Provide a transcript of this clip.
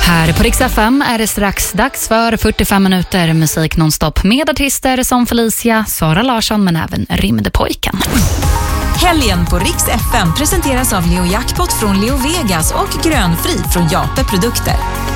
Här på Rix FM är det strax dags för 45 minuter musik nonstop med artister som Felicia, Sara Larsson men även Rymdpojken. Helgen på Rix FM presenteras av Leo Jackpot från Leo Vegas och Grönfri från Jape Produkter.